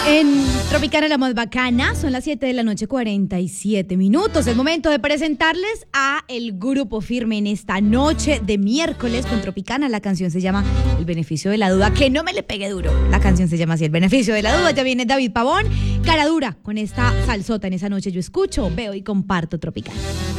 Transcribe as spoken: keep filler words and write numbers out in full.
En Tropicana la más bacana, son las siete de la noche, cuarenta y siete minutos. Es momento de presentarles a el Grupo Firme en esta noche de miércoles con Tropicana. La canción se llama El Beneficio de la Duda, que no me le pegue duro. La canción se llama así, El Beneficio de la Duda. Ya viene David Pavón, cara dura con esta salsota en esa noche. Yo escucho, veo y comparto Tropicana.